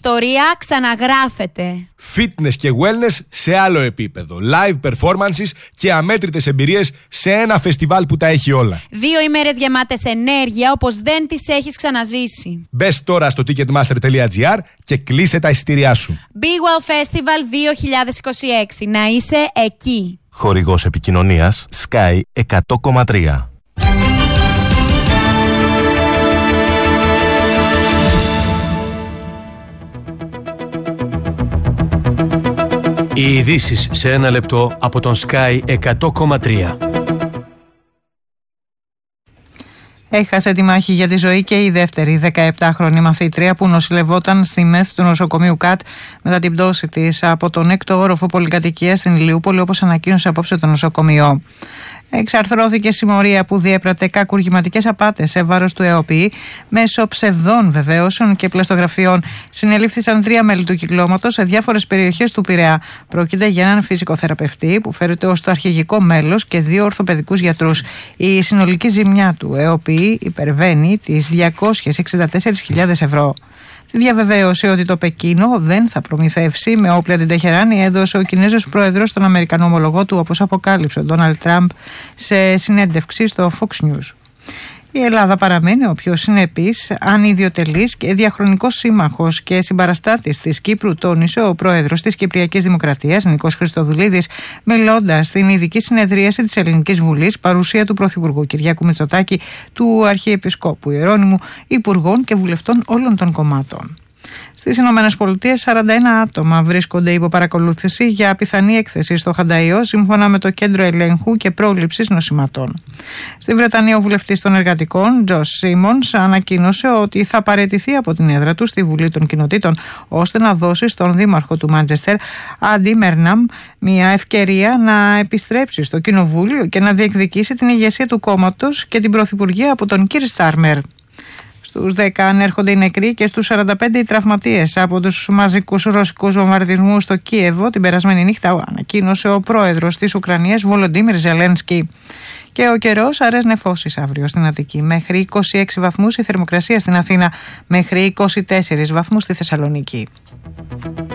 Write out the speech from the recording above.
ιστορία ξαναγράφεται. Fitness και wellness σε άλλο επίπεδο. Live performances και αμέτρητες εμπειρίες σε ένα φεστιβάλ που τα έχει όλα. 2 ημέρες γεμάτες ενέργεια όπως δεν τις έχεις ξαναζήσει. Μπες τώρα στο ticketmaster.gr και κλείσε τα εισιτήριά σου. Big Wow Festival 2026. Να είσαι εκεί. Χορηγός επικοινωνίας Sky 100,3. Οι ειδήσεις σε ένα λεπτό από τον Sky 100,3. Έχασε τη μάχη για τη ζωή και η δεύτερη 17χρονη μαθήτρια που νοσηλευόταν στη ΜΕΘ του νοσοκομείου ΚΑΤ μετά την πτώση της από τον 6ο όροφο πολυκατοικίας στην Ηλιούπολη, όπως ανακοίνωσε απόψε το νοσοκομείο. Εξαρθρώθηκε συμμορία που διέπρατε κακουργηματικές απάτες σε βάρος του ΕΟΠΗ μέσω ψευδών βεβαίωσεων και πλαστογραφιών. Συνελήφθησαν 3 μέλη του κυκλώματος σε διάφορες περιοχές του Πειραιά. Πρόκειται για έναν φυσικοθεραπευτή που φέρεται ως το αρχηγικό μέλος και 2 ορθοπαιδικούς γιατρούς. Η συνολική ζημιά του ΕΟΠΗ υπερβαίνει τις 264.000 ευρώ. Τη διαβεβαίωση ότι το Πεκίνο δεν θα προμηθεύσει με όπλα την Τεχεράνη έδωσε ο Κινέζος πρόεδρος στον Αμερικανό ομολογό του, όπως αποκάλυψε ο Ντόναλντ Τραμπ σε συνέντευξη στο Fox News. Η Ελλάδα παραμένει ο πιο συνεπής, ανιδιοτελής και διαχρονικός σύμμαχος και συμπαραστάτης της Κύπρου, τόνισε ο πρόεδρος της Κυπριακής Δημοκρατίας, Νικός Χριστοδουλίδης, μιλώντας στην ειδική συνεδρίαση της Ελληνικής Βουλής, παρουσία του Πρωθυπουργού Κυριάκου Μητσοτάκη, του Αρχιεπισκόπου Ιερώνυμου, υπουργών και βουλευτών όλων των κομμάτων. Στις ΗΠΑ, 41 άτομα βρίσκονται υπό παρακολούθηση για πιθανή έκθεση στο Χανταϊό, σύμφωνα με το Κέντρο Ελέγχου και Πρόληψης Νοσηματών. Στη Βρετανία, ο βουλευτής των Εργατικών, Τζος Σίμονς, ανακοίνωσε ότι θα παραιτηθεί από την έδρα του στη Βουλή των Κοινοτήτων, ώστε να δώσει στον δήμαρχο του Μάντσεστερ, Άντι Μέρναμ, μια ευκαιρία να επιστρέψει στο Κοινοβούλιο και να διεκδικήσει την ηγεσία του κόμματος και την πρωθυπουργία από τον Κίρ Στάρμερ. Στους 10 ανέρχονται οι νεκροί και στους 45 οι τραυματίες από τους μαζικούς ρωσικούς βομβαρδισμούς στο Κίεβο την περασμένη νύχτα, ανακοίνωσε ο πρόεδρος της Ουκρανίας Βολοντίμιρ Ζελένσκι. Και ο καιρός αρές νεφώσεις αύριο στην Αττική. Μέχρι 26 βαθμούς η θερμοκρασία στην Αθήνα, μέχρι 24 βαθμούς στη Θεσσαλονίκη.